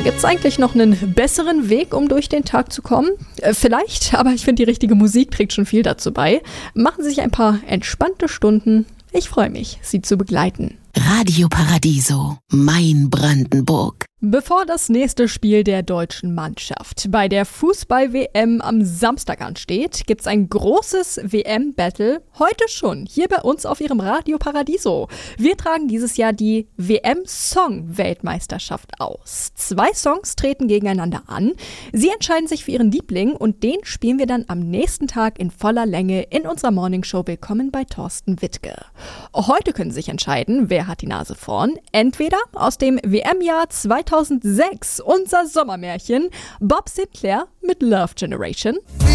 Gibt's eigentlich noch einen besseren Weg, um durch den Tag zu kommen? Vielleicht, aber ich finde, die richtige Musik trägt schon viel dazu bei. Machen Sie sich ein paar entspannte Stunden. Ich freue mich, Sie zu begleiten. Radio Paradiso, mein Brandenburg. Bevor das nächste Spiel der deutschen Mannschaft bei der Fußball-WM am Samstag ansteht, gibt's ein großes WM-Battle heute schon hier bei uns auf Ihrem Radio Paradiso. Wir tragen dieses Jahr die WM-Song-Weltmeisterschaft aus. 2 Songs treten gegeneinander an. Sie entscheiden sich für ihren Liebling und den spielen wir dann am nächsten Tag in voller Länge in unserer Morningshow Willkommen bei Thorsten Wittke. Heute können Sie sich entscheiden, wer hat die Nase vorn. Entweder aus dem WM-Jahr 2006, unser Sommermärchen, Bob Sinclair mit Love Generation.